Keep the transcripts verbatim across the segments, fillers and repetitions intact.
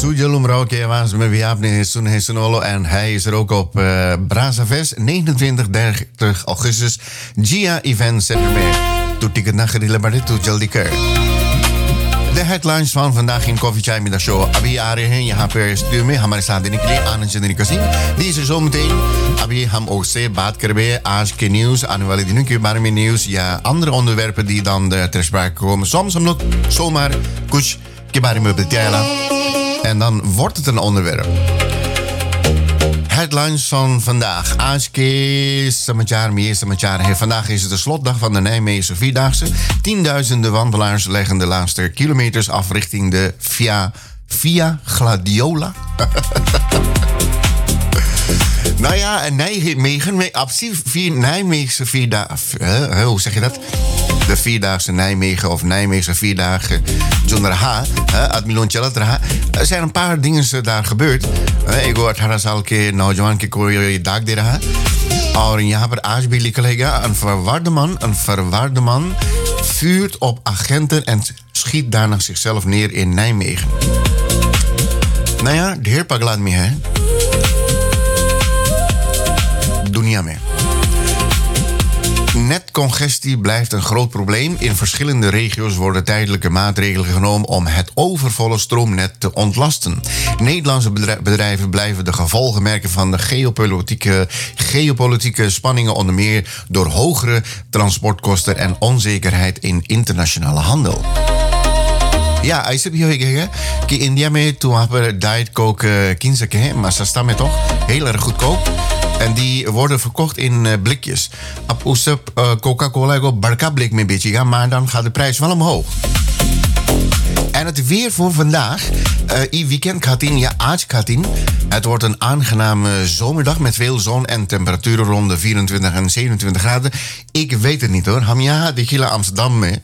Sujal Umrao के आवाज में भी आपने सुन है सुनोलो en hij is er ook op uh, Brazavest negenentwintig dertig augustus Gia Event Center में तो टिकट ना खरीद ले तो जल्दी कर. De headlines van vandaag in Koffie Chai Middag Show. अभी आ रहे हैं यहाँ पे स्टूडियो में हमारे साथ देने के लिए आनंद चंद्रिका सिंह. दी से जो meteen अभी हम उससे बात करेंगे आज के न्यूज़, आने वाले दिनों के बारे में न्यूज़ या andere onderwerpen die dan ter sprake komen. Soms हम लोग zomaar कुछ के बारे में बताया en dan wordt het een onderwerp. Headlines van vandaag. आज के समाचार में ये समाचार है. Vandaag is het de slotdag van de Nijmeegse Vierdaagse. Tienduizenden wandelaars leggen de laatste kilometers af richting de Via, Via Gladiola. Nou ja, Nijmegen, vier Nijmeegse Vierdaagse. Uh, hoe zeg je dat? De Vierdaagse Nijmegen of Nijmeegse Vierdagen. John Raha, Admilon Chalat Raha. Er zijn een paar dingen daar gebeurd. Ik hoor अठारह साल के नौजवान की कोई दाग दे रहा और यहाँ पर आज भी लिखा रहेगा een verwarde man, een verwarde man vuurt op agenten en schiet daarna zichzelf neer in Nijmegen. Nou ja, ढेर पगला आदमी है दुनिया में. Netcongestie blijft een groot probleem. In verschillende regio's worden tijdelijke maatregelen genomen om het overvolle stroomnet te ontlasten. Nederlandse bedrijven blijven de gevolgen merken van de geopolitieke, geopolitieke spanningen, onder meer door hogere transportkosten en onzekerheid in internationale handel. Ja, ऐसे भी होएगा कि इंडिया में तो वहाँ पर diet Coke किन सके हैं, maar सस्ता में toch heel erg goedkoop. En die worden verkocht in uh, blikjes. Op उससे uh, Coca-Cola को बड़का blik में बेचेगा, maar dan gaat de prijs wel omhoog. En het weer voor vandaag. Uh, I weekend gaat in, ja, आज gaat in. Het wordt een aangename zomerdag met veel zon en temperaturen rond de vierentwintig en zevenentwintig graden. Ik weet het niet hoor. Hamja, de Gila Amsterdam mee.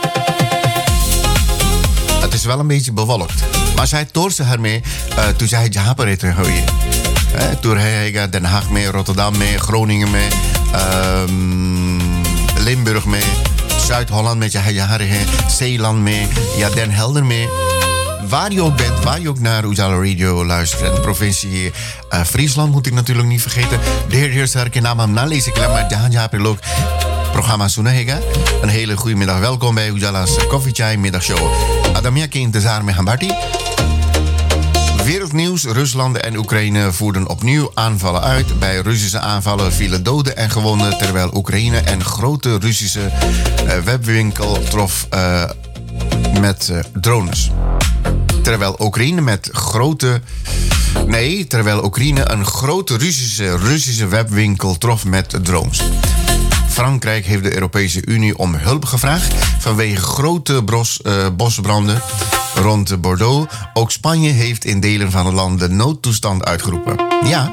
Het is wel een beetje bewolkt. Maar zij torsen ermee uh, toen zij जहाँ पर रहते हैं. Toen रहेगा Den Haag mee, Rotterdam mee, Groningen mee, um, Limburg mee, Zuid-Holland met je jaren, Zeeland mee, ja, Den Helder mee. Waar je ook bent, waar je ook naar Ujala Radio luistert. En de provincie uh, Friesland moet ik natuurlijk niet vergeten. De heer heer Sarke naam nalezen, ik laat maar jahan jahan pelok. Programma Sunahega. Een hele goede middag. Welkom bij Ujala's Koffie Chai Middagshow. Adamia ke intezar me hambati. Wereldnieuws, Rusland en Oekraïne voerden opnieuw aanvallen uit. Bij Russische aanvallen vielen doden en gewonden, terwijl Oekraïne een grote Russische uh, webwinkel trof uh, met uh, drones. Terwijl Oekraïne met grote... Nee, terwijl Oekraïne een grote Russische, Russische webwinkel trof met drones. Frankrijk heeft de Europese Unie om hulp gevraagd vanwege grote bros, uh, bosbranden rond Bordeaux. Ook Spanje heeft in delen van het land de noodtoestand uitgeroepen. Ja.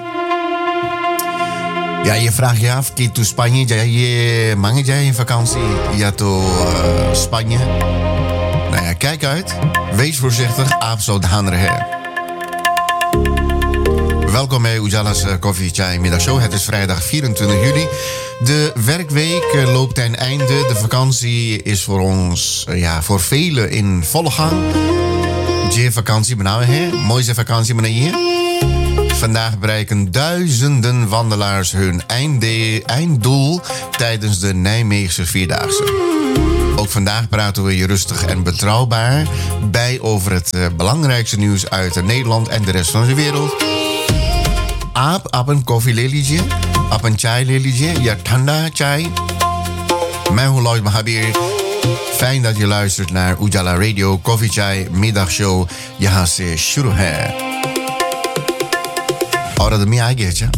Ja, je vraagt je af, kijk toe Spanje, jij je mange jij in vakantie, ja toe uh, Spanje. Nou ja, kijk uit, wees voorzichtig, af zo de handeren her. Welkom bij Ujala's Koffie Chai Middagshow. Het is vrijdag vierentwintig juli. De werkweek loopt ten einde. De vakantie is voor ons, ja, voor velen in volle gang. Je vakantie benauwen, hè? Mooie vakantie benauwen. Vandaag bereiken duizenden wandelaars hun einde, einddoel tijdens de Nijmeegse Vierdaagse. Ook vandaag praten we je rustig en betrouwbaar bij over het uh, belangrijkste nieuws uit Nederland en de rest van de wereld. आप अपन कॉफी ले लीजिए, अपन चाय ले लीजिए या ठंडा चाय. मैं हूँ लॉयड Mahabir. Fijn dat je luistert naar Ujala Radio Koffie Chai Middagshow. यहाँ से शुरू है. और आदमी आ गया क्या?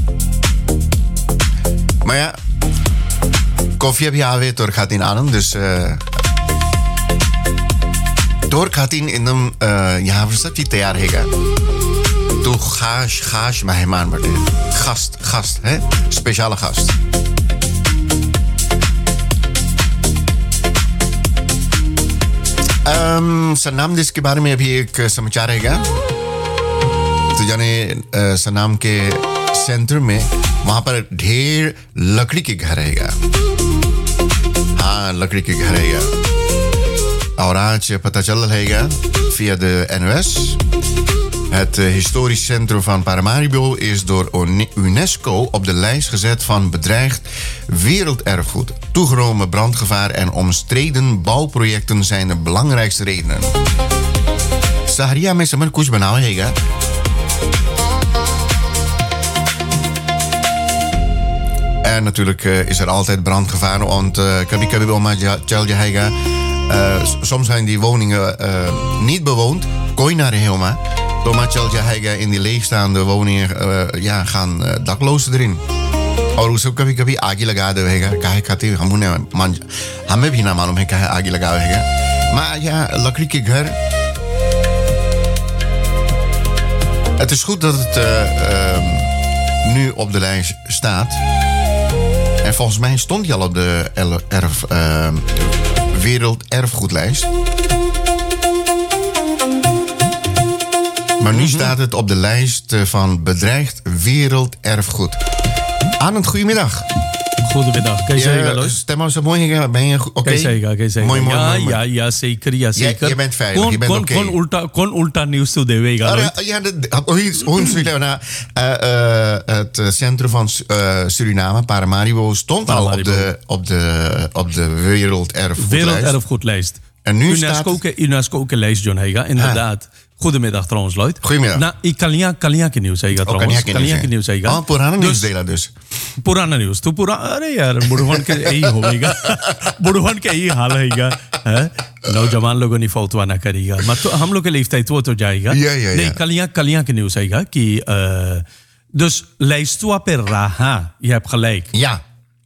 Maar ja, koffie heb je alweer door gaat in aan, dus uh, door gaat in in hem uh, यहाँ पर सब चीज़ तैयार हैगा. तो खास खास मेहमान बटे gast gast hè speciale gast. um, सनाम जिसके बारे में अभी एक समाचार हैगा. तो जाने सनाम के सेंटर में वहां पर ढेर लकड़ी के घर रहेगा. हाँ, लकड़ी के घर रहेगा. और आज पता चल रहेगा via de N O S. Het uh, historisch centrum van Paramaribo is door UNESCO op de lijst gezet van bedreigd werelderfgoed. Toegenomen brandgevaar en omstreden bouwprojecten zijn de belangrijkste redenen. Saharia met z'n koes benauwen, hega. En natuurlijk uh, is er altijd brandgevaar, want kabi kabi oma tjelje hega. Soms zijn die woningen uh, niet bewoond. Kooi naar de helma. Toma tjelje hega in die leegstaande woningen uh, ja, gaan uh, daklozen erin. और उसको कभी कभी आग लगा देगा काहे खातिर हमने मान हमें भी ना मालूम है काहे आग लगा देगा maar ja लकड़ी के घर. Het is goed dat het uh, uh, nu op de lijst staat. En volgens mij stond hij al op de erf, uh, werelderfgoedlijst. Maar nu staat het op de lijst van bedreigd werelderfgoed. Anand, goedemiddag. Goedemiddag. Kan je zeggen, stem maar zo mooi. Ben je oké? Kan je zeggen, kan je zeggen. Mooi, mooi, ja, mooi, mooi. ja, ja, zeker, ja, zeker. Ja, je bent veilig, kon, je bent oké. Kon ulta, kon ulta nieuws toedewen. Ja, het centrum van uh, Suriname, Paramaribo, stond Paramaribo. al op de, op de, op de werelderfgoedlijst. Werelderfgoedlijst. En nu UNESCO staat... UNESCO ook een lijst, John Hega, inderdaad. Ah. Goedemiddag trouwens, Lloyd. Goedemiddag. Nou, ik kan niet Kaliake nieuws zeggen trouwens. Kaliake nieuws zeggen. Oh, Purana nieuws delen dus. Purana nieuws. Tu Purana, अरे यार, बुढ़वन के यही होगा. बुढ़वन के यही हाल हैगा. नौजवान लोगों ने फौतवा ना करेगा. मतलब हम लोग के leeftijd वो तो जाएगा. Ja, ja, ja. Nee, Kaliake Kaliake nieuws हैगा कि dus lijstwa per raha. Je hebt gelijk. Ja.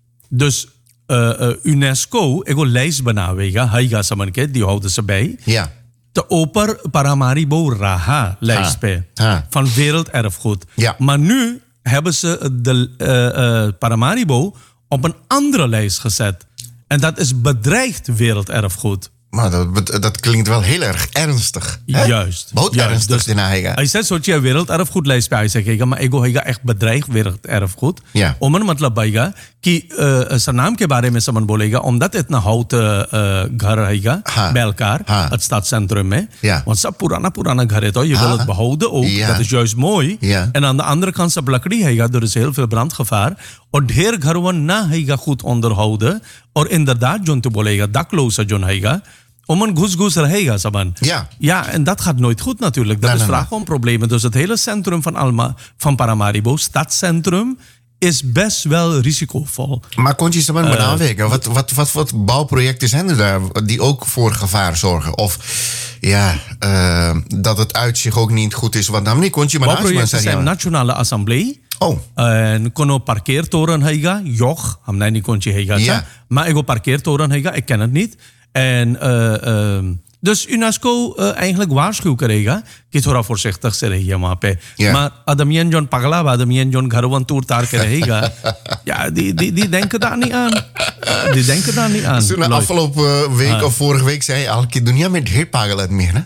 Dus uh, uh, UNESCO, ik wil lijst बनावेगा. हैगा समन के die houden ze bij. Ja. De Oper Paramaribo Raha lijst bij. Van werelderfgoed. Ja. Maar nu hebben ze de uh, uh, Paramaribo op een andere lijst gezet. En dat is bedreigd werelderfgoed. Maar dat, dat klinkt wel heel erg ernstig. Hè? Juist. Boot ernstig dus, in Haiga. Hij zegt zo'n je werelderfgoedlijst bij zeggen, maar ik ga echt bedreigd werelderfgoed. Ja. Om een मतलब आएगा कि zijn naam के बारे में समन बोलेगा omdat het een houten घर हैगा bij elkaar het stadscentrum में. Ja. Want सब पुराना पुराना घर है तो je wil het behouden ook. Ja. Dat is juist mooi. Ja. En aan de andere kant सब लकड़ी हैगा, er is heel veel brandgevaar. और ढेर घरों ना हैगा goed onderhouden. और inderdaad जोन तो बोलेगा daklozen जोन हैगा. Om een goes-goes रहेगा saban. Ja. Ja, en dat gaat nooit goed natuurlijk. Dat nee, is nee, vraag om problemen. Dus het hele centrum van Alma, van Paramaribo, stadscentrum, is best wel risicovol. Maar kon je saban uh, aanweken? Wat, wat, wat, wat bouwprojecten zijn er daar die ook voor gevaar zorgen? Of ja, uh, dat het uitzicht ook niet goed is? Want dan kon je maar bouwprojecten zijn Nationale Assemblee. Oh. En kono parkeertoren hega, joch, hamnai niet kontje hega. Ja. Maar ik go parkeertoren hega, ik ken het niet. En uh, uh, dus UNESCO uh, eigenlijk waarschuwt krijgen. कि थोड़ा voorzichtig से रहिए वहाँ पे. Yeah. Maar adamien John pagla, adamien John घरवन tour तार के रहेगा. Ja, die, die, die denken daar niet aan. Die denken daar niet aan. Toen afgelopen week ah. of vorige week zei je al कि दुनिया में ढेर पागल आदमी है ना.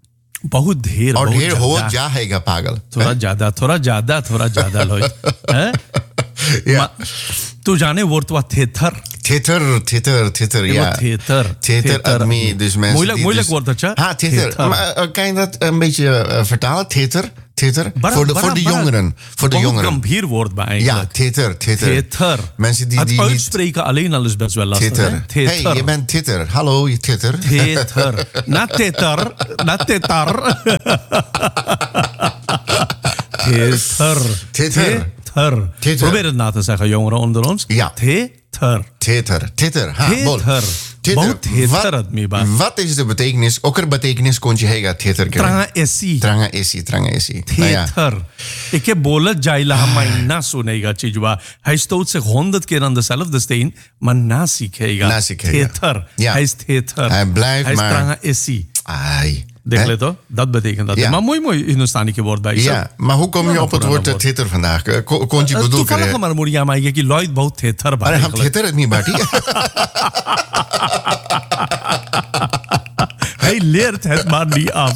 बहुत ढेर. और ढेर हो जाएगा पागल. थोड़ा ज्यादा, थोड़ा ज्यादा, थोड़ा ज्यादा लोग. हैं? Ja. तू जाने woord wat theater. Theater, theater, theater, ja. Theater. Theater, admie, dus mensen moeilijk, die moeilijk dus... wordt dat, ja? Ha, theater. theater. Maar uh, kan je dat een beetje uh, vertalen? Theater, theater. Bara, voor de, bara, voor de bara. jongeren. Voor de jongeren. Een gambierwoord bij eigenlijk. Ja, theater, theater. Theater. Mensen die, het die uitspreken niet... alleen al is best wel lastig. Theater. Hey, je bent theater. Hallo, je theater. Theater. Na theater. Na theater. Theater. Theater. Theater. Probeer het na te zeggen, jongeren onder ons. Ja. Theater. Theater. Theater. Ha, theater. Theater. Wat, wat is de betekenis? Ook er betekenis kon je hega theater krijgen. Tranga esi. Tranga esi, tranga esi. Theater. Nou ja. Ik heb bolen jaila hamaina sunega chijwa. Hij stoot zich honderd keer aan dezelfde steen, maar nasik hega. Nasik hega. Theater. Ja. Hij is theater. Hij blijft Hij is maar... tranga esi. Ai. Denk toch? Dat betekent dat. Ja. Maar mooi, mooi Hindoestaanse woord bij. Ja, maar hoe kom je ja, op het woord theater vandaag? Kon, kon je bedoelen? Toevallig maar moet je maar je Lloyd bouwt theater bij. Maar hij theater het niet bij die. hij leert het maar niet af.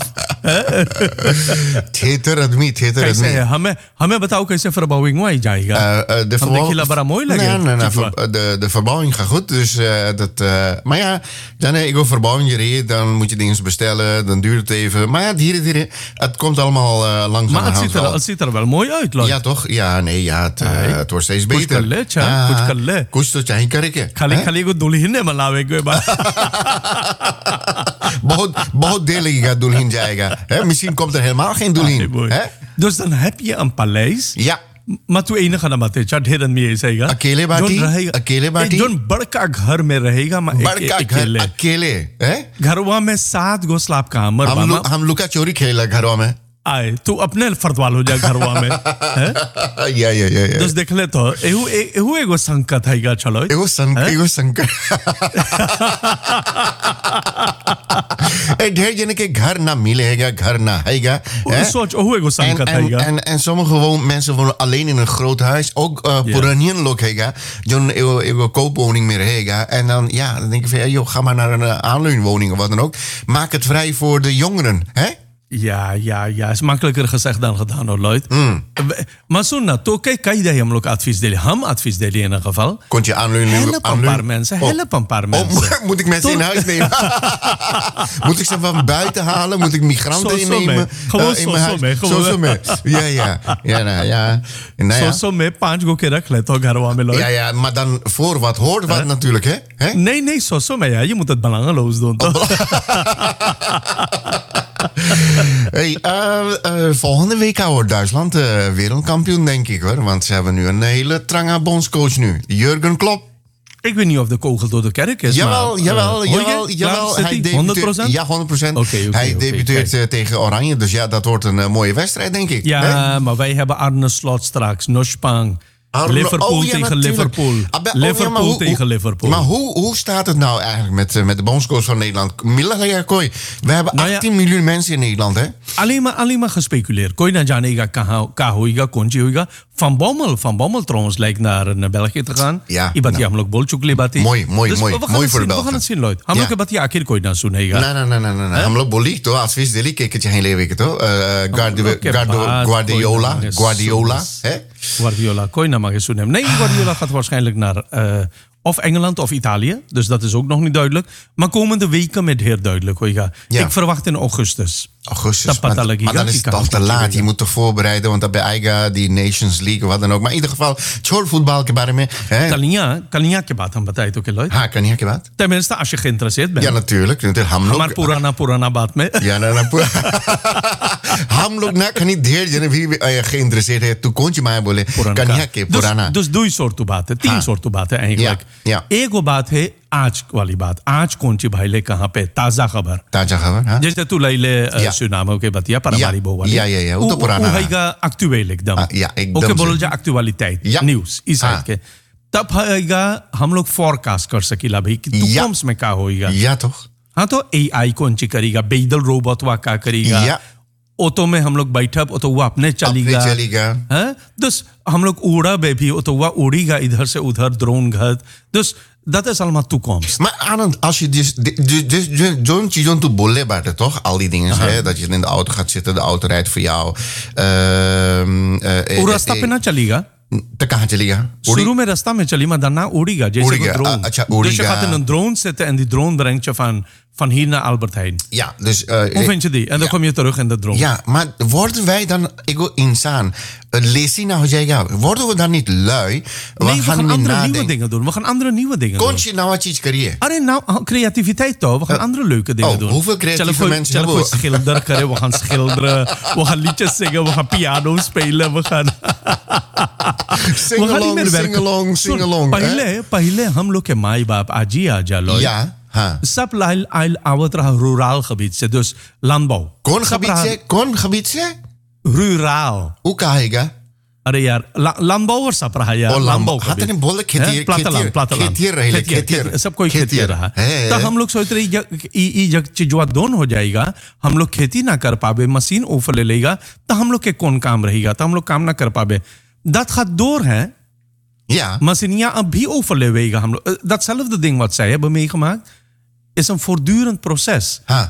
Theater आदमी theater कैसे आदमी है हमें हमें बताओ कैसे verbouwing हुआ जाएगा Uh, uh, de हम देखिए बड़ा mooi लगे Nee, nee, nee, Chichwa. ver- de, de verbouwing gaat goed. Dus, uh, dat, uh, maar ja, dan uh, ik wil verbouwing gereden. Dan moet je dingen bestellen. Dan duurt het even. Maar ja, hier, hier, het komt allemaal uh, langzaam. maar het ziet, er, het ziet er wel mooi uit Lloyd. Ja, toch? Ja, nee, ja, het, uh, Hey. het wordt steeds Kuch beter. kar le, cha, kuch kar le. कुछ तो चाहिए करे के खाली खाली को दुल्हन ने मनावे बहुत बहुत देर लगेगा दुल्हन जाएगा hè? Misschien komt er helemaal geen दुल्हन hè? Dus dan heb je een paleis Ja. maar तू enige ना बातें चढ़ ढेरन में ऐसे ही अकेले बाटी अकेले बाटी जोन बड़का घर में रहेगा मैं बड़का घर अकेले हैं घरवा में सात गो स्लाब का हमर हम लोग हम लुका चोरी खेला घरों में आए तू अपने फर्दवाल हो जा घरवा में या या या या dus देख ले तो एहु एहु एगो संकट है गा चलो एगो संकट एगो संकट ए ढेर जने के घर ना मिलेगा घर ना हैगा सोच ओहु एगो संकट है गा en en sommige gewoon mensen wonen alleen in een groot huis ook Poranien lok hega zo'n ego ego koopwoning meer hega en dan ja dan denk ik van joh ga maar naar een aanleunwoning of wat dan ook maak het vrij voor de jongeren hè. Ja, ja, ja. is makkelijker gezegd dan gedaan hoor, Lloyd. Mm. Maar सुनना तो कई कई दे हम लोग advies delen. हम advies delen in een geval. Kon je aanleunen? Help een paar mensen. Help een paar mensen. Oh, moet ik mensen in huis nemen? Moet ik ze van buiten halen? Moet ik migranten zo, innemen? Gewoon uh, in zo, mijn zo huis? mee. Zo, zo mee. Ja, ja. Ja, nou ja. Nou, ja. Zo, zo mee. पांच गो के रख लेता घरवा में Lloyd. Ja, ja. Maar dan voor wat hoort wat natuurlijk, hè? hè? Nee, nee. Zo, zo mee. Ja. Je moet het belangeloos doen. Hey, uh, uh, volgende week wordt Duitsland uh, wereldkampioen, denk ik hoor. Want ze hebben nu een hele trange bondscoach nu. Jurgen Klopp. Ik weet niet of de kogel door de kerk is. Jawel, maar, jawel, uh, jawel, jawel. Hij debuteert, honderd procent? Ja, honderd procent. Okay, okay, hij okay, debuteert okay. uh, tegen Oranje. Dus ja, dat wordt een uh, mooie wedstrijd, denk ik. Ja, hè? maar wij hebben Arne Slot straks. Nospang. Arno, Liverpool oh, ja, tegen natuurlijk. Liverpool. Ah, be- Liverpool oh, ja, maar hoe, tegen hoe, Liverpool. Maar hoe, hoe staat het nou eigenlijk met, uh, met de bondscoach van Nederland? Mila Jakoy. We hebben nou ja, achttien miljoen mensen in Nederland, hè? alleen maar, alleen maar gespeculeerd. Kooi na janega ka hoiga, konji hoiga. Van Bommel, Van Bommel trouwens lijkt naar, naar België te gaan. Ja. Ibat Nou. hamlok bolchukli bati. Mooi, mooi, dus mooi. We gaan Mooi het voor de zien, we Belgen. gaan het zien, Lloyd. Hamlok Ja. bati akir kooi na sunega. Nee, nee, nee, nee, nee. Hem loopt bolik, toch? Advies deli, kijk het je geen leeuwen, toch? Uh, Guardi- Guardi- Guardiola, Guardiola, hè? Guardiola, kooi na mag je sunem. Nee, Guardiola gaat waarschijnlijk naar uh, of Engeland of Italië. Dus dat is ook nog niet duidelijk. Maar komende weken met heer duidelijk. Hoiga. Ja. Ik verwacht in augustus. Augustus, maar, maar dan is het toch te laat. Je moet toch voorbereiden, want dan bij eigen die Nations League of wat dan ook. Maar in ieder geval, छोड़ voetbal के बारे में. Kalinia, Kalinia के बात हम बताए तो के Lloyd. हाँ, Kalinia के बात. Tenminste, als je geïnteresseerd bent. Ja, natuurlijk. natuurlijk. हम हमार लोग पुराना पुराना बात में. Ja, nou, nou, हम लोग ना कहीं ढेर जने भी geïnteresseerd है तू कौन सी माया बोले कन्या के पुराना. Dus दो ही सोर्तु बात है, तीन सोर्तु बात है eigenlijk. Ja, ja. एक वो बात है आज वाली बात. आज कौन सी भाई ले कहाँ पे ताजा खबर. ताजा खबर, हाँ. जैसे तू लाई ले Ja. Suriname के बतिया परमारी बो वाली. Ja, ja, ja. Hoe te पुराना. Hoe हैगा actueel एकदम. Ah, ja, एकदम ओके से. बोलो जा actualiteit, Ja. न्यूज़ इस हाँ. साइड के. तब हैगा हम लोग forecast कर सकीला भाई कि तू Ja. कॉम्स में क्या होएगा. Ja, toch? हाँ तो A I कौन सी करेगा, बेदल रोबोट वा क्या करेगा. Ja. ऑटो में हम लोग बैठा तो वो अपने चलेगा. अपने चलेगा. हाँ? Dus हम लोग उड़ा बे भी तो वो उड़ेगा इधर से उधर ड्रोन घर. Dus dat is allemaal toekomst. Maar Arend, als je dus, dus, dus, dus zo'n zo'n toe bolle buiten, toch? Al die dingen, hè? Dat je in de auto gaat zitten, de auto rijdt voor jou. Uh, uh, वो रास्ता पे ना चलेगा. te कहाँ चलेगा? शुरू में रास्ता में चली, maar daarna उड़ेगा जैसे उड़ेगा, een drone. अच्छा, Dus je उड़ेगा. gaat in een drone zitten en die drone brengt je van, van hier naar Albert Heijn. Ja, dus... Uh, Hoe vind je die? En dan ja. kom je terug in de drone. Ja, maar worden wij dan, ik wil insaan, lesina ho jayega, worden we dan niet lui? Nee, we gaan niet andere nadenken. nieuwe dingen doen. We gaan andere nieuwe dingen Kon doen. je nou wat iets karië? Arre, nou, creativiteit toch? We gaan andere leuke dingen oh, doen. hoeveel creatieve Chalo, mensen chalo, hebben we? schilderen, kare, we gaan schilderen. We gaan liedjes zingen. We gaan piano spelen. We gaan... Sing we gaan niet along, meer sing werken. along, sing सुन, along. पहले पहले हम लोग के माई बाप आजी आजा लो Ja, ha. सब लाइल आइल आवत रहा रूराल gebied से dus landbouw. Kon सब gebied रहा ze? Kon gebied ze? Ruraal. Hoe kahega? अरे यार ला- landbouwer सब रहा यार Oh, landbouw. landbouw Had er gebied. een bolle हैं? खेतियर- प्लातालैंड खेतियर- प्लातालैंड खेतियर रहेले, खेतियर, खेतियर। खेतियर, सब कोई खेतियर। खेतियर रहा है, तो है। हम लोग सोच रहे जब ई ई जब चिजवा दोन हो जाएगा हम लोग खेती ना कर पावे मशीन ओफर ले लेगा तो हम लोग के कौन काम रहेगा तो हम लोग काम ना कर पावे dat gaat door hè Ja. machiniën अब भी overleven हम लोग datzelfde ding wat zij hebben meegemaakt is een voortdurend proces Ha.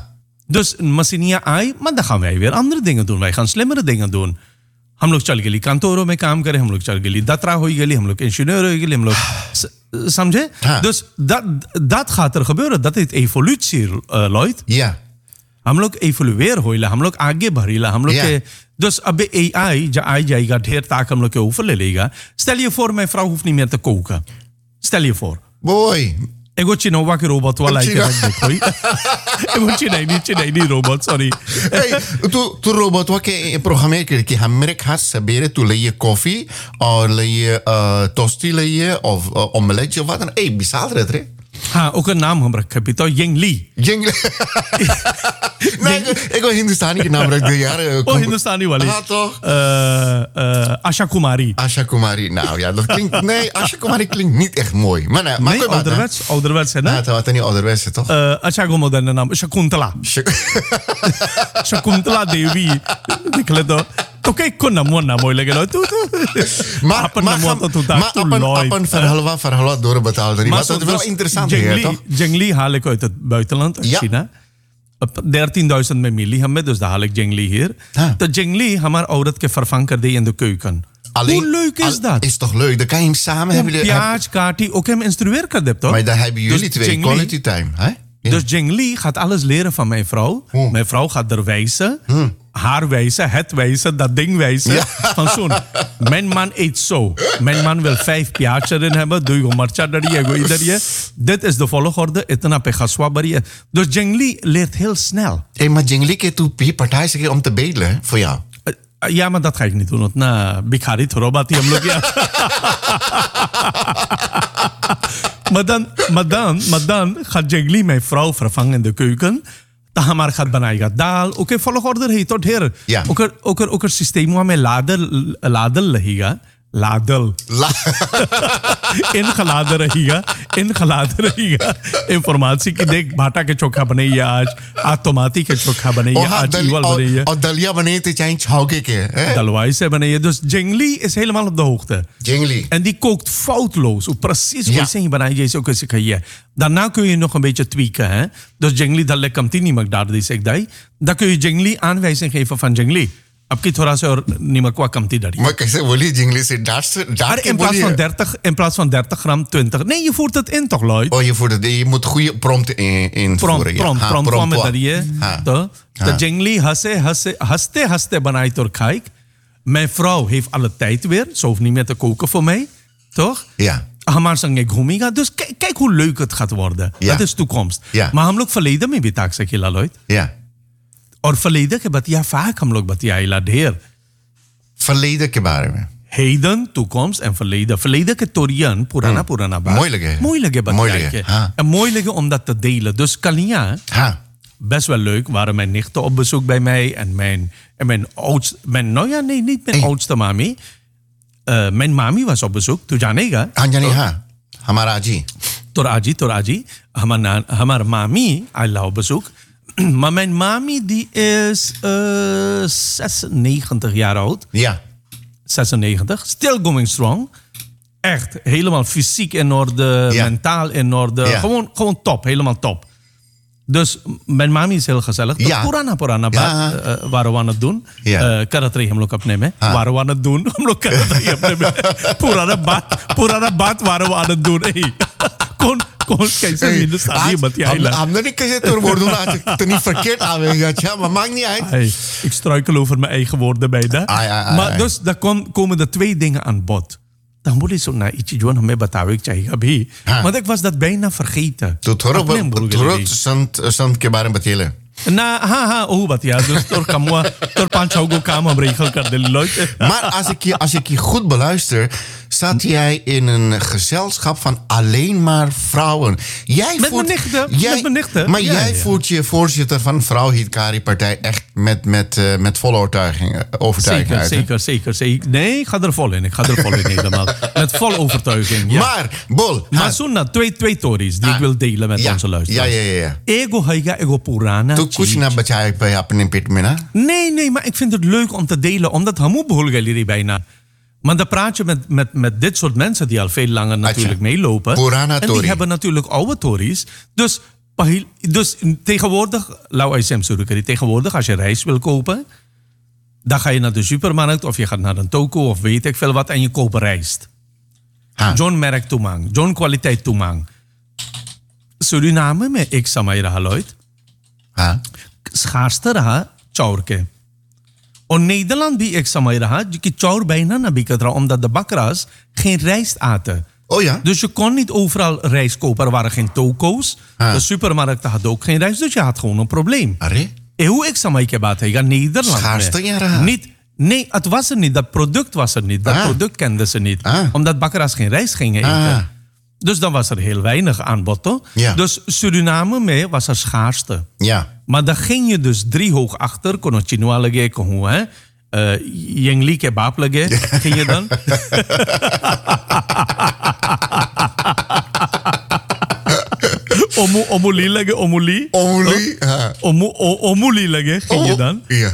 Dus Masinia I, maar dan gaan wij weer andere dingen doen. Wij gaan slimmere dingen doen. हम लोग चल गए kantoren में काम करें, हम लोग चल गए दत्रा हो गए, हम लोग ingenieur हो गए, हम लोग समझे? Dus dat, dat gaat er gebeuren. Dat is evolutie, uh, Lloyd. Ja. हम लोग evoluer होइला, हम लोग आगे बढ़ीला, हम लोग Ja. के dus अबे A I जा आई जाएगा ढेर ताक हम लोग के ऊपर ले लेगा. Stel je voor, mijn vrouw hoeft niet meer te koken. Stel je voor. Boy. Ik wil Chinoa के robot वाला Chino- देखो. Ik wil Chinese niet Chinese robot, sorry. Hey, tu, tu robot wa ke programme ke ki hamrek has sabere tu le koffie or le uh, tosti le of uh, omeletje of wat dan. Hey, bisaal redre. हाँ ओकर नाम हम रखे भी तो यंग ली Jing. Nee, ik wil Hindustani के नाम रख दे यार. ओ हिंदुस्तानी वाली हाँ तो. आशा Kumari Asha Kumari. Nou ja, dat klinkt... Nee, Asha Kumari klinkt niet echt mooi. Maar nee, maar नहीं ouderwets ouderwets है Ja, ना het was niet ouderwetse, toch? अ, अच्छा को moderne नाम शकुंतला शकुंतला देवी निकले तो तो kijk kon naam naam mooi lege lo tu tu Maar, Apen maar, naam wat tu maar tak tu apen, Lloyd. apen verhaal wat verhaal wat doorbetaald. Maar dat is wel interessant hier, toch? Jengli haal ik uit het buitenland, uit Ja. China. dertienduizend में मिली हमें dus daar haal ik Jengli hier. हाँ. तो Jengli हमार औरत के vervang कर दे in de keuken. Hoe leuk is al- dat? Is toch leuk? Dan kan je hem samen hebben. jullie- प्याज काटी ook hem instrueer कर दे toch? Maar dan hebben jullie Dus twee Jengli- quality time, hè? Ja. Dus Jengli gaat alles leren van mijn vrouw. Hmm. Mijn vrouw gaat er wijzen. Haar wijzen, het wijzen, dat ding wijzen. Ja. Van zo'n, mijn man eet zo. Mijn man wil vijf प्याज erin hebben. Doe je marcha dari, ego ieder je. Dit is de volgorde. Itna pe gaswa bari. Dus Jengli leert heel snel. Hey, maar Jingli ke tu pi partij zich om te bedelen hè, voor jou. Uh, Ja, maar dat ga ik niet doen. Want na भिखारी थोड़ा बात ही हम लोग या maar dan, maar dan, maar dan gaat Jengli mijn vrouw vervangen in de keuken. Dan हमार gaat बनाएगा दाल. Okay volgorde है तो ढेर. Ja. ओकर ओकर ओकर सिस्टम में लादल लादल रहेगा. लादल La ingeladen रहेगा ingeladen रहेगा informatie की देख भाटा के चोखा बने या आज आज टमाटी के चोखा बने या oh, ha, आज dal, इवल बने oh, या oh, Dalia wanneer het je chauke ke, hè? Dalwai से बने ये dus Jengli is helemaal op de hoogte. Jingli. En die kookt foutloos. Hoe precies Ja. hoe je बनाई जैसे ook eens je. Daarna kun je nog een beetje tweaken. Hè? Dus Jengli dat lekker niet mag daar die zeg dai. Dan kun je Jengli aanwijzing geven van Jengli. Abki थोड़ा सा और नीमक वा कमती डाली. Maar कैसे बोली Jingli से डांट से डांट Maar के in plaats बोली van है? dertig, in plaats van dertig gram, twintig. Nee, je voert het in toch, Lloyd? Oh, je voert het, je moet goede prompt in, invoeren. Prompt, ja. prompt, Ha, prompt prompt में wa- डरिए Ha. तो Ha. de Jengli हंसे हंसे हंसते हंसते बनाई तो खाई. Mijn vrouw heeft alle tijd weer. Ze hoeft niet meer te koken voor mij. Toch? Ja. हमारे संगे घूमेगा dus kijk, kijk hoe leuk het gaat worden. Ja. Dat is toekomst. Ja. Maar हम लोग verleden में भी ताक सकेला Lloyd. Ja. और verleden के बतिया vaak हम लोग बतियाइला ढेर. Verleden के बारे में. Heden, toekomst en verleden. Verleden के तोरियन पुराना पुराना बात. Mooi लगे. Mooi लगे Mooi बतियाई लगे, के. हाँ. En mooi लगे om dat te delen. Dus Kalia, Ha. best wel leuk, waren mijn nichten op bezoek bij mij. En mijn, en mijn oudste, mijn, nou ja, nee, niet mijn Hey. oudste mami. Uh, mijn mami was op bezoek. Tu janega. Anjani ha. Hamara ji. Toraji, Toraji. Hamar, na- hamar mami, Allah op bezoek. Maar mijn mami die is uh, zesennegentig jaar oud. Ja. zesennegentig. Still going strong. Echt, helemaal fysiek in orde, Ja. mentaal in orde. Ja. Gewoon, gewoon top, helemaal top. Dus mijn mami is heel gezellig. Ja. तो पुराना पुराना Ja. बात uh, waren we aan het doen. Ja. Uh, करात्री हम लोग अपने में. हाँ. waren we aan het doen. हम लोग करात्री अपने में. पुराना बात, पुराना बात waren we aan het doen. Hey. Kon, kon, कैसे हिंदुस्तानी बतियाइला. हमने नहीं कैसे तोर बोल दूंगा आज तो नहीं verkeerd aanwezig अच्छा maar maakt niet uit. Hey, ik struikel over mijn eigen woorden bijna. Ai, ai, ai, maar ai. dus daar kom, komen er twee dingen aan bod. Dan moet ik zo naar ietsje doen, hame bataw ik चाहिए अभी. हाँ. Want ik was dat bijna vergeten. तो थोड़ा अपने हम भूल गए थोड़ा थे। संत संत के बारे में बतिए Na, ha, ha, oh, wat ja. Dus door kamwa, door pancho kam om regel kan de Lloyd. Maar als ik, je, als ik je goed beluister, zat jij in een gezelschap van alleen maar vrouwen. Jij Met voert, mijn nichten, jij, met mijn nichten. Maar Ja, jij ja. voert je voorzitter van Vrouw Hitkari Partij echt met, met, uh, met volle overtuiging, overtuiging Zeker, uit. hè? zeker, zeker, zeker. Nee, ik ga er vol in. Ik ga er vol in helemaal. Met vol overtuiging. Ja. Maar, Bol. Maar ha, Sunna, twee, twee stories die ik wil delen met ja, onze ja, luisteraars. ja, ja, ja. Ego haiga, ego purana. तो कुछ ना बचाए पे अपने पेट में ना. Nee, nee, maar ik vind het leuk om te delen, omdat hamu behulgaliri bijna. Maar dan praat je met, met, met dit soort mensen die al veel langer natuurlijk Atje. meelopen. Purana en Tori. die hebben natuurlijk oude tories. Dus Pahil, dus tegenwoordig, Lau Aysem Surukari, tegenwoordig als je rijst wil kopen, dan ga je naar de supermarkt of je gaat naar een toko of weet ik veel wat en je koopt rijst. Ha. John merk toemang, John kwaliteit toemang. Suriname met ik samay raha loit. Ha. Schaarste raha chaurke. En Nederland die ik samay raha, die chaur bijna nabikatra omdat de bakkers geen rijst aten. Oh ja? Dus je kon niet overal rijst kopen. Er waren geen toko's. Ah. De supermarkten hadden ook geen rijst. Dus je had gewoon een probleem. Arre? En hoe ik samay kebat hega Nederland. Schaarste jaren. Niet, nee, het was er niet. Dat product was er niet. Dat Ah. product kenden ze niet. Ah. Omdat bakkers geen rijst gingen eten. Ah. Dus dan was er heel weinig aanbod. Toch? Ja. Dus Suriname mee was er schaarste. Ja. Maar dan ging je dus drie hoog achter. Kono chinoa lege, kono hè. Uh, Yengli kebab lege. Ging je dan? Omu, omuli lege, omuli. Omuli? Uh, omu, o, omuli lege, ging je Oh, dan. Ja.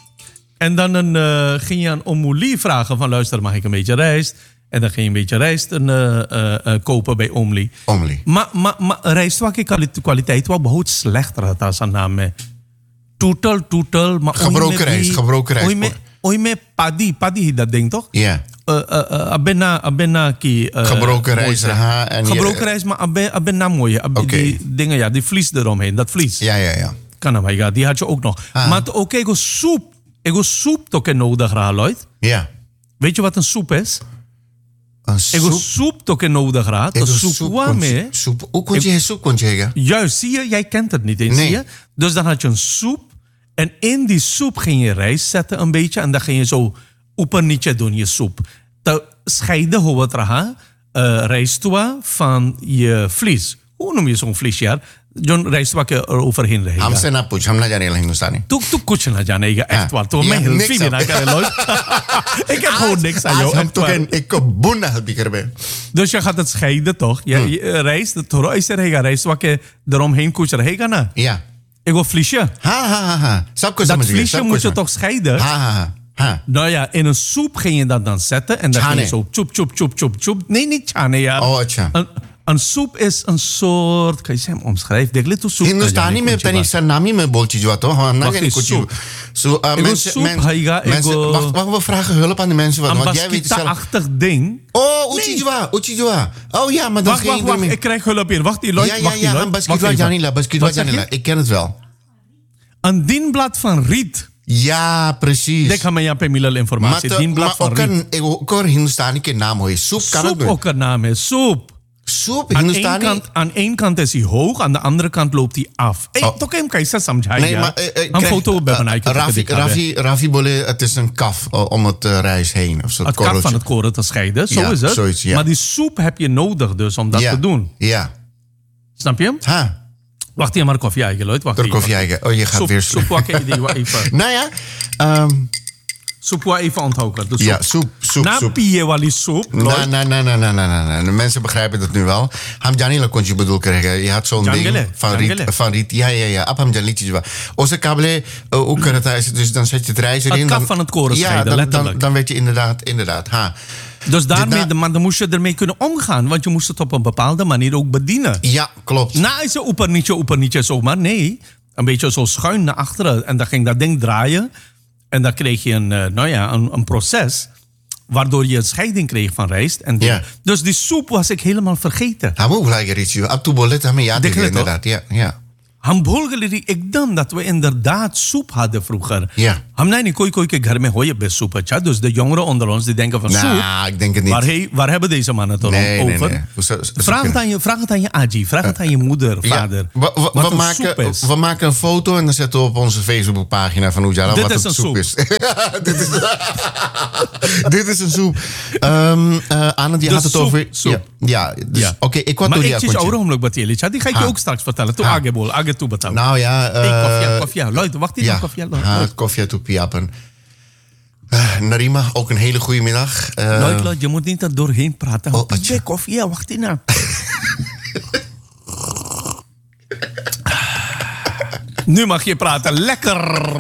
En dan een, uh, ging je aan omuli vragen van luister, mag ik een beetje rijst? En dan ging je een beetje rijst uh, uh, uh, kopen bij omuli. Omuli. Maar ma, ma, rijst wat kwaliteit was behoud slechter dan zijn naam. Toetel, toetel. Maar Gebroken rijst, gebroken rijst. Oei me paddy, paddy dat ding toch? Ja. Uh, uh, uh, abena, abena ki... Uh, Gebroken rijst. Ha, en Gebroken je, rijst, maar abena, abena mooie. Ab, Oké. Die dingen, ja, die vlies eromheen. Dat vlies. Ja, ja, ja. Kan hem, ja, die had je ook nog. Ah. Maar ook okay, ik soep. Ik soep toch nodig, Raaloid. Ja. Weet je wat een soep is? Een Ik soep. soep toch nodig, Raad. Een soep waarmee? Soep. Hoe kon je soep kon je? Juist, zie je, jij kent het niet eens, Nee. zie je? Dus dan had je een soep. En in die soep ging je rijst zetten een beetje. En dan ging je zo oepernitje doen, je soep. Te scheiden hoe het raha, uh, rijst van je vlies. Hoe noem je zo'n vlies, ja? John rijst wat je er overheen rijdt. हम से ना पूछ हम ना जाने ला हिंदुस्तानी Toen toen kuch na जाने echt Ja. waar. Toen Ja, mij heel niks veel op. na kan nooit. Ik heb gewoon niks aan jou. हम echt तो waar. कहें एक को बुना हल्दी कर बे Dus je gaat het scheiden toch? Je, Hmm. je rijst, het rijst er heen, rijst wat je eromheen kuch er heen na. Ja. Ik wil vliesje. Ha ha ha ha सबको Dat समझ गए vliesje सबको moet je समझ toch scheiden? Ha ha ha ha Nou ja, in een soep ging je dat dan zetten. En dan ging je Chane. zo tjoep, tjoep, tjoep, tjoep, tjoep. Nee, niet chane, ja. Oh, अच्छा. Een, een soep is een soort... Kan je hem omschrijven? Denk je, soep. हिंदुस्तानी में तनी सरनामी में बोलची जो तो हम ना Wacht जाने eens, कुछ soep. zo uh, Ik wil mensen soep, mensen haiga, ik mensen wil- wacht wacht we vragen hulp aan de mensen wat Een want jij weet het zelf baskita-achtig ding. oh uchijwa uchijwa oh ja maar dan Wacht, wacht, ging wacht. Ik krijg hulp hier. Wacht, die Lloyd. ja ja Wacht, die ja Lloyd. een Wacht baskitwa even. janila baskitwa Wat zeg je? janila ik ken het wel Een dienblad van riet. ja precies Dek gaan we jou middel maar informatie. te- Dienblad maar van ook riet. een ik ook een Hindustani ke naam hoor soep kan Soep ook ook een naam is. Soep. soep Aan één, Hindustani kant, aan één kant is hij hoog, aan de andere kant loopt hij af. Hey, Oh. toch hem kan je dat samjhaai, nee ja? maar eh, eh, Een krijg- foto bij eh, mijn eigen Rafi dikke dikke Rafi Rafi Bolle het is een kaf eh, om het uh, rijst heen of zo Het kap van het koren te scheiden, zo Ja, is het. zoiets, ja. Maar die soep heb je nodig dus om dat ja te doen. ja Snap je? ha Wacht hier maar koffie eigen, Lloyd. Wacht door hier. koffie eigen oh je gaat Soep, weer soep wat ik die wat even. nou ja ehm Soep wat even onthouden. De soep. ja soep soep Na soep pie wali soep. Nee, Lloyd. nee, nee, nee, nee, nee, nee, nee. De mensen begrijpen het nu wel. Ham Janila kon je bedoel krijgen. Je had zo'n ding Jangele, van riet, jangele. van riet. Ja, ja, ja. Ab ham Janitjes wel. Onze kabele, hoe kan het thuis? Dus dan zet je het rijst erin. Het kaf dan- van het koren Ja, scheiden, dan, dan, letterlijk. dan weet je inderdaad, inderdaad. Ha. Dus daarmee, Dit na- maar dan moest je ermee kunnen omgaan. Want je moest het op een bepaalde manier ook bedienen. Ja, klopt. Na is een oepernietje, oepernietje zomaar. Nee, een beetje zo schuin naar achteren. En dan ging dat ding draaien. En dan kreeg je een, uh, nou ja, een, een proces. Waardoor je een scheiding kreeg van rijst. En Ja. Dus die soep was ik helemaal vergeten. Ham ook gelijk ritje. Ab toe bolet ham ja, Denk je het inderdaad. Ja, ja. Hamburger, ik dacht dat we inderdaad soep hadden vroeger. Ja. Ham nee, kooi kooi ke घर में हो je best soep. अच्छा? Dus de jongeren onder ons die denken van soep. Nou, ik denk het niet. Waar, he, waar hebben deze mannen het Nee, over? nee, nee. Hoe zou- zou Vraag, het kunnen? aan je, vraag het aan je aji, vraag het aan je moeder, Ja, vader. we, we, wat we een maken, soep is. we maken een foto en dan zetten we op onze Facebookpagina van Oejala Dit wat is het een soep soep. is. dit, is dit is een soep. Um, uh, Anne, die De had het soep, over... soep. Ja, ja, dus, Ja. oké, ik wat Maar doe ik die zie akkoordje. jou omloop die die ga ik je Ha. ook straks vertellen. Toe Ha. age bol, age toe betalen. Nou ja... Uh, Hey, koffie, koffie. Luid, wacht hier ja, nog koffie. ha, koffie toe piappen. Uh, Narima, ook een hele goede middag. Uh, Luid, luid, je moet niet er doorheen praten. Oh, Oh, atje. koffie, ja, wacht hier nou. Nu mag je praten, lekker.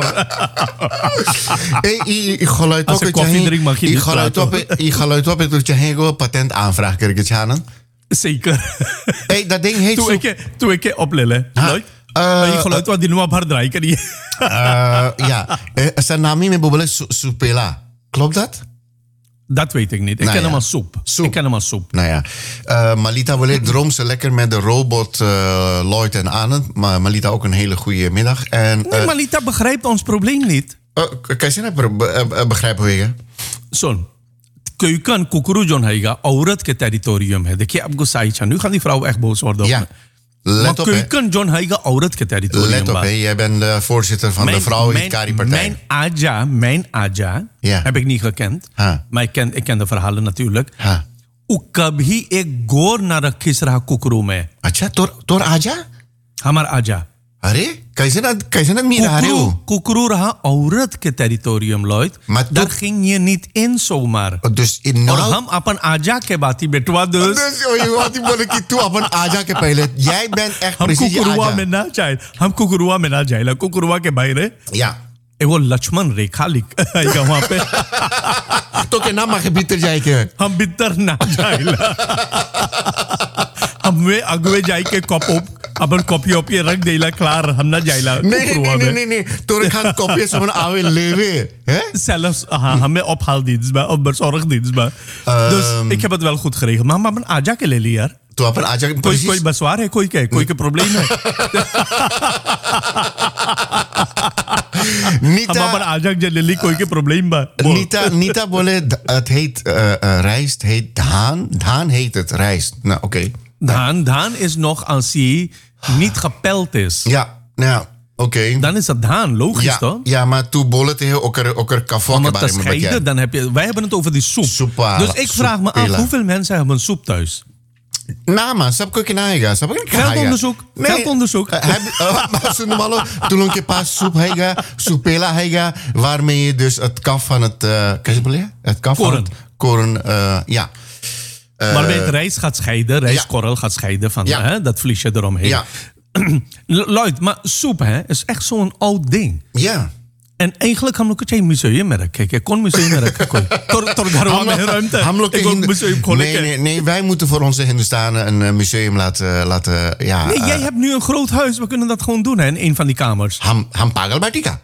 hey, i- i geluid Als op ik dat je koffie heen- drink, mag je i niet geluid praten. op- i geluid op dat je heen patent aanvraag krijg je aan. Zeker. Hey, dat ding heet Toen soep. ik, toen ik oplele. Ha. Nooit? Uh, Je geluid wat die nummer hard draaien kan niet. Uh, ja, uh, zijn naam niet meer bijvoorbeeld su- Supela. Klopt dat? Dat weet ik niet. Ik Nou ken ja. hem als soep. Soep. Ik ken hem als soep. Nou ja, uh, Malita wil droom ze lekker met de robot uh, Lloyd en Anand. Maar Malita ook een hele goede middag. En, uh, Nee, Malita begrijpt ons probleem niet. uh, kan je dat be- uh, begrijpen, Wegen? Son. Keuken kukurujon haiga औरत के टेरिटोरियम है देखिए आपको सही छा nu gaan die vrouw echt boos worden op Ja, me. let Maar op, hè. keuken John haiga औरत के टेरिटोरियम Let op, hè. Jij bent de voorzitter van de Vrouwenhikari-partij. mijn Aja, mijn Aja, Ja. heb ik niet gekend. Ha. Maar ik ken, ik ken de verhalen natuurlijk. Ha. U kabhi ek gor na rakhi raha kukuru mein. अच्छा, तोर तोर आजा? Hamar Aja. अरे कैसे ना कैसे ना मीरा रहे Kukuru, हो? kukuru raha औरत के territorium, Lloyd. Maar Daar toch- ging je niet in zomaar. Dus in और nou... हम अपन आजा के बाती बेटवा dus Dus, oh, je had die bolle की तू अपन आजा के पहले. Jij bent echt हम precies je कुकुरुआ आजा. में ना जाए हम कुकुरुआ में ना जाए कुकुरुआ के बाहर Ja. ए वो लक्ष्मण रेखा लिख आएगा वहां पे तो के नाम माखे भीतर जाए के. हम भीतर ना जाए हम वे अगवे जाए के कॉप अपन कॉपी ओपी रख देला क्लार हम ना जाइला Nee, nee, कुकुरुआ nee, में nee, nee. Toen gaan kopjes van oude leven. Hè? zelfs हाँ हमें ophaaldienst bij of bezorgdienst bij dus ik heb het wel goed geregeld maar maar mijn आजा के ले ली यार Toen अपन आजा के कोई precies. कोई बसवार है कोई क्या कोई के प्रॉब्लम है हम Nita, अपन आजा के ले ली कोई के प्रॉब्लम बा Nita, Nita बोले the- het heet uh, uh, rijst, heet dhaan. Dhaan heet het rijst. Nou, oké. Okay. Dhaan, dhaan is nog als hij niet gepeld is. Ja, nou, oké. Okay. Dan is dat dhaan, logisch Ja, toch? ja, maar toen bolle tegen elkaar elkaar Om kafokken het te scheiden, dan heb je... Wij hebben het over die soep. Soepa, dus ik vraag me af, soepela. hoeveel mensen hebben een soep thuis? Nou, man, snap ik naga, snap ik Veldonderzoek, veldonderzoek. Maar ze noemen toen een keer pas soep hega, soepela hega, waarmee je dus het kaf van het, uh, kan je het Het kaf van Koren. het koren, uh, ja. Uh, Waarbij het rijst gaat scheiden, rijstkorrel gaat scheiden van Ja. hè, dat vliesje eromheen. Ja. Lloyd, maar soep hè, is echt zo'n oud ding. Ja. En eigenlijk हम लोग को चाहिए museum में रखे क्या कौन museum में रखे कोई तोर तोर घरों में ruimte हम लोग के ik wil Hindu- museum खोले nee, के nee, nee, wij moeten voor onze Hindustanen een uh, museum laten, laten ja. nee jij uh, hebt nu een groot huis we kunnen dat gewoon doen hè, in een van die kamers हम हम पागल बाटिका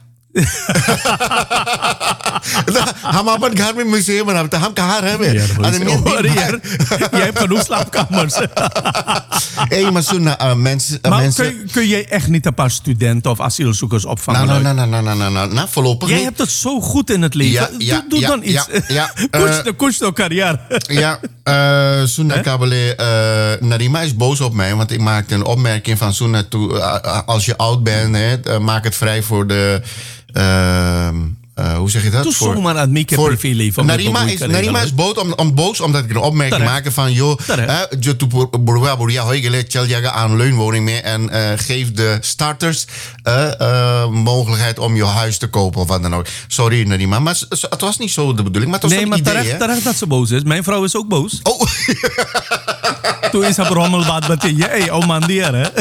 हम अपन घर में म्यूजियम बनाते हम कहाँ रहे हैं Sorry, यार jij hebt genoeg slaapkamers Hé, maar zo'n uh, mensen uh, maar mensen kun, kun jij echt niet een paar studenten of asielzoekers opvangen nou nou Lloyd? nou nou nou nou nou nou voorlopig jij niet. hebt het zo goed in het leven Ja, ja, doe, doe ja, dan iets ja, ja, koets uh, de koets de carrière Ja, uh, Suna Kabele, uh, Narima is boos op mij, want ik maakte een opmerking van Suna toe, uh, als je oud bent, hè, uh, maak het vrij voor de, uh, uh, hoe zeg je dat? Doe voor, zomaar aan het voor- privéleven. Narima is, Narima is boos, om, om, boos omdat ik een opmerking Terecht. maakte van, joh, Terecht. hè, je toe boerwa boerja hoigele tjeljaga aan leunwoning mee en uh, geef de starters uh, uh, mogelijkheid om je huis te kopen of wat dan ook. Sorry Narima, maar s- s- het was niet zo de bedoeling, maar het was nee een maar idee, terecht, hè? terecht dat ze boos is mijn vrouw is ook boos Oh, toen is haar rommelbaat meteen hey oh man die hè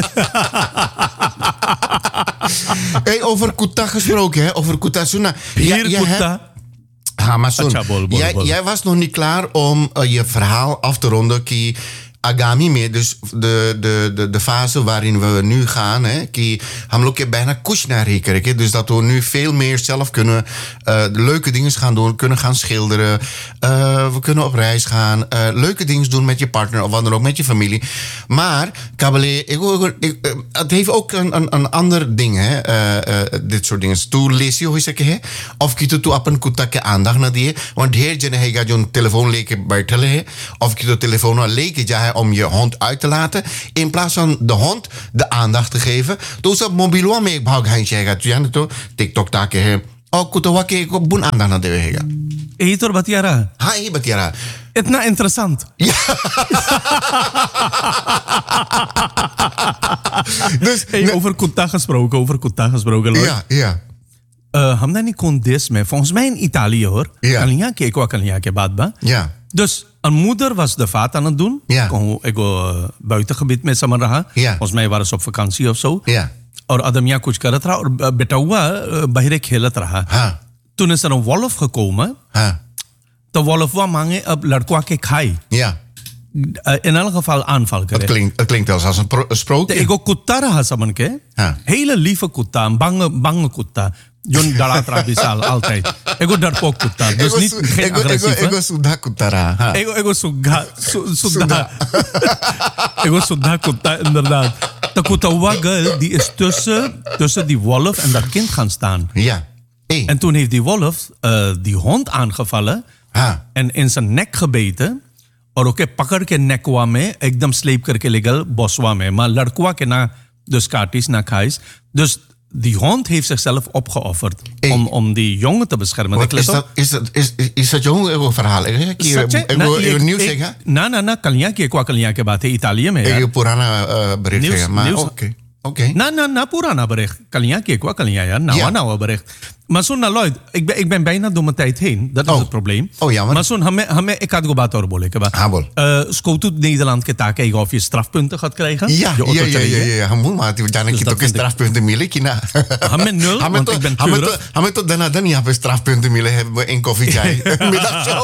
hey, over Kuta gesproken, hè? Over Kuta Suna. hier hebt- Kuta Ha, maar Sun, Acha, bol, bol, jij, bol. jij was nog niet klaar om uh, je verhaal af te ronden. Ki Agami mee, dus de, de, de, de fase waarin we nu gaan. Hè, ki हम लोग के bijna kushna rekenen. Dus dat we nu veel meer zelf kunnen uh, leuke dingen gaan doen. Kunnen gaan schilderen. Uh, we kunnen op reis gaan. Uh, leuke dingen doen met je partner of wat dan ook, met je familie. Maar, Kabale, ik, ik, ik, uh, het heeft ook een, een, een ander ding. Hè, uh, uh, dit soort dingen. Toen lees je, hoe zeg je, of kito tu apan kuta ke aandacht na diye. Want ढेर जने हैगा जो telefoon लेके बैठे है. Of kito telefoon लेके जाए om je hond uit te laten. In plaats van de hond de aandacht te geven. Dus op mobiel में एक भाग है जाएगा तो यानी तो TikTok ताके है और कुतवा के को बुन aandacht ना देगा. यही तो बतिया रहा हाँ ये बतिया रहा. इतना interessant Dus hey, over Kuta gesproken over Kuta gesproken Lloyd. ja ja. Uh, हमने नहीं कौन देश में volgens mij in Italië hoor Ja. कलियां के को कलियां के बाद बा Ja. dus een moeder was de vaat aan het doen Ja. Kon ik uh, buitengebied met samen रहा Ja. volgens mij waren ze op vakantie of zo Ja. और आदमिया कुछ करत रहा और बेटा हुआ बाहर खेलत रहा हाँ. toen is er een wolf gekomen हाँ. तो wolf हुआ मांगे अब लड़कों के खाई Ja. Uh, in elk geval aanval krijgt. Het klinkt, het klinkt als een, pro- een sprookje. Ik ook kutara hasaman ke. Ja. Hele lieve kutta, een bange, bange kutta. Jon dalatra bisal altijd. Ik ook darpok kutta. Dus niet geen agressieve. Ik was Sudha Kutara. Ik ook Sudha. Sudha. Ik ook Sudha kutta, inderdaad. De kutta die is tussen, tussen die wolf en dat kind gaan staan. Ja. Hey. En toen heeft die wolf uh, die hond aangevallen. Ha. En in zijn nek gebeten. और ओके पकड़ के नेकवा में एकदम स्लीप करके ले गए बॉसवा में maar लड़कवा के ना dus kaartjes na kais dus die hond heeft zichzelf opgeofferd hey. om, om die jongen te beschermen. Wat, is, dat, is, dat, is, is dat jouw verhaal? Ik wil nieuws zeggen. ना ना ना कलियां की एक कलियां के बात है इटालिया में यार. एक पुराना bericht है maar oké. Oké. Na na na पुराना bericht. Kalian की एक कलियां यार नवा नवा bericht. Maar zo'n nou Lloyd, ik ben, ik ben bijna door mijn tijd heen. Dat is oh. het probleem. Oh jammer. Maar zo'n, hame, hame, ik had het over bolen. Ha bol. Uh, Scout Nederland kita kijken of je strafpunten gaat krijgen. Ja, ja, ja, ja, ja. Hamul maar die dan ik ook strafpunten milik na. Hame nul, want to, ik ben keurig. Hame tot dan dan ja, strafpunten milik hebben we in koffie chai. Middagshow.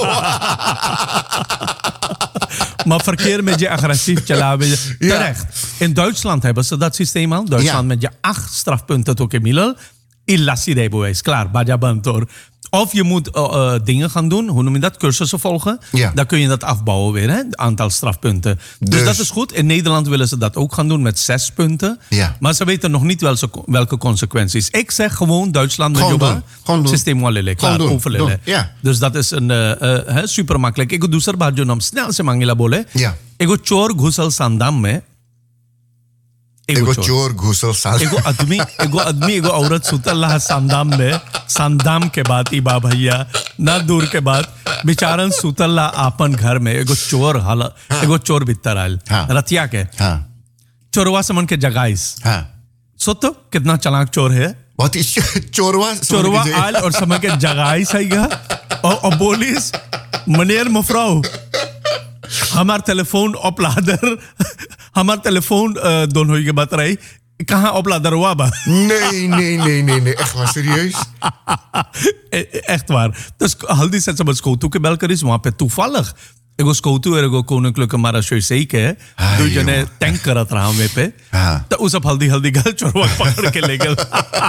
Maar verkeer met je agressief chalaben. Terecht. In Duitsland hebben ze dat systeem al. Duitsland ja. met je acht strafpunten tot Emilel. Illassi rijbewijs, klaar, baja bantor. Of je moet uh, uh, dingen gaan doen, hoe noem je dat, cursussen volgen. Ja. Dan kun je dat afbouwen weer, hè, het aantal strafpunten. Dus, dus dat is goed. In Nederland willen ze dat ook gaan doen met zes punten. Ja. Maar ze weten nog niet welke, welke consequenties. Ik zeg gewoon Duitsland met Juba, systeem walele, klaar, overlele. Ja. Dus dat is een uh, uh, super makkelijk. Ik doe er bajo nam snel se mangila bole. Ja. Ik go chor ghusal sandam में एगो चोर घुसल साल एगो आदमी एगो आदमी एगो औरत सुतल रहा संदाम में संदाम के बाद ई बा भैया ना दूर के बाद बेचारन सुतल रहा आपन घर में एगो चोर हाल हाँ. एगो चोर भीतर आयल हाँ. रतिया के हाँ. चोरवा समन के जगाइस हाँ. सोतो कितना चालाक चोर है बहुत चोरवा चोरवा आयल और समन के जगाइस आएगा और, और बोलिस मनेर मफराओ हमार टेलीफोन oplader हमार टेलीफोन दोनों के बात रही कहाँ oplader हुआ बा nee nee nee nee nee echt waar serieus echt waar dus हल्दी से सब स्कूटू के बेल करीस वहाँ पे toevallig एगो स्कूटू एगो कोनकलुक मारा शोय सही के दो जने टैंक करत रहा में पे तो उस हल्दी हल्दी गल चोरवा पकड़ के ले गए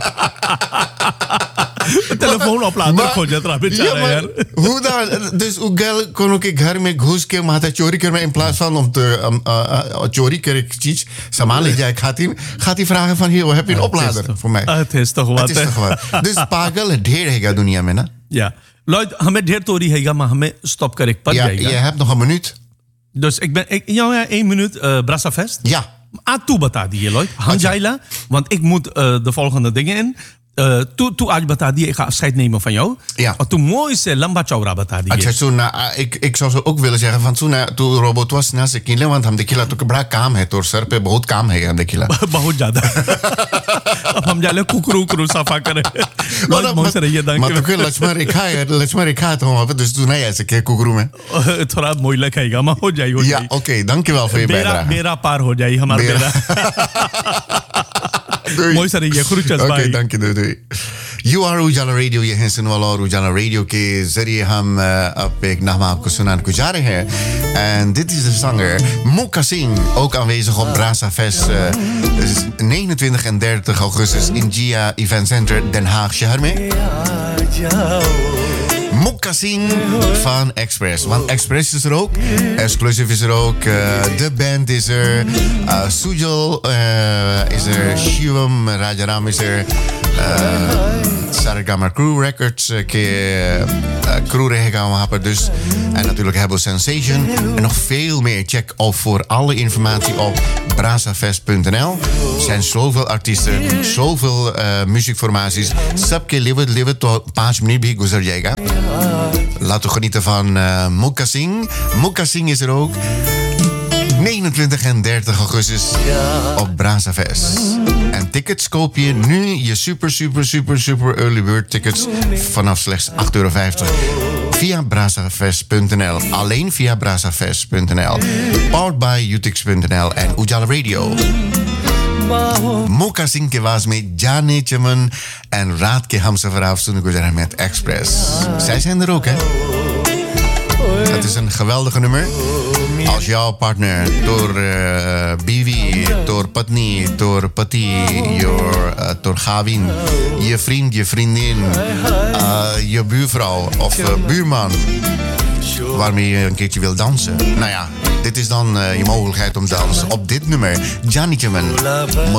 telefoon oplader खोजत रहा बेचारा यार hoe dan dus Ugel kon ook ik घर में घुस के माता चोरी कर में in plaats van om te um, uh, चोरी करे चीज सामान ले जाए खाती खाती vragen van hier heb je een oplader voor mij het is toch wat het is toch wat dus पागल ढेर हैगा दुनिया में ना ja Lloyd हमें ढेर तोरी हैगा maar हमें stop कर एक पर जाएगा je hebt nog een minuut dus ik ben ik ja ja één minuut uh, Brassafest ja ah toe bata die Lloyd han jaila want ik moet uh, de volgende dingen in Uh, toen toen आज बता दिए ik ga afscheid nemen van jou. Ja. और तू मोई से लंबा चौड़ा बता दिए. अच्छा सुन ik ik zou ook willen zeggen van सुन तू रोबोट was ना से किले want हम देखिला तो बड़ा काम है तोर सर पे बहुत काम है हम देखिला. बहुत ज्यादा. अब हम जाले कुकरू कुकरू सफा करे. बहुत बहुत से रहिए दांग. मतलब कि लक्ष्मण रेखा है लक्ष्मण रेखा तो वहाँ पे तो तू नहीं ऐसे के कुकरू में. थोड़ा मोइला खाएगा मां हो जाएगी. Ja oké dankjewel voor je bijdrage. मेरा पार हो जाएगी हमारा मेरा. मोई से रहिए खुरुचस भाई. Okay dank je doei doei. You are Ujala Radio ये हैं सुनने वाला और Ujala Radio के जरिए हम अब एक नाम आपको सुनाने को जा रहे हैं en dit is de zanger Mokka Singh ook aanwezig op Brassafest uh, negenentwintig en dertig augustus in Gia Event Center Den Haag शहर में Mokka Singh van Express. Want Express is er ook. Exclusive is er ook. Uh, de band is er. Uh, Sujal uh, is er. Shivam Rajaram is er. Uh, Saragama Crew Records. Uh, ke, uh, crew रहेगा वहाँ पर dus. En natuurlijk Hebel Sensation. En nog veel meer. Check op voor alle informatie op brassafest punt n l. Er zijn zoveel artiesten. Zoveel uh, muziekformaties. Sabke live live tot पाँच मिनट भी गुजर जाएगा. Laten we genieten van uh, Mokka Singh. Mokka Singh is er ook. negenentwintig en dertig augustus op Brassafest. En tickets koop je nu je super, super, super, super early bird tickets vanaf slechts acht euro vijftig. Via brassafest punt n l. Alleen via brassafest punt n l. Powered by utix punt n l en Ujala Radio. Mokka Singh के आवाज में जाने चमन en रात के हम सफर af सुन गुजरा met Express. Zij zijn er ook, hè? Het is een geweldige nummer. Als jouw partner door uh, biwi, door patni, door pati, your, uh, door gawin, je vriend, je vriendin, uh, je buurvrouw of uh, buurman, waarmee je een keertje wil dansen. Nou ja, dit is dan uh, je mogelijkheid om te dansen op dit nummer. Jannetje man.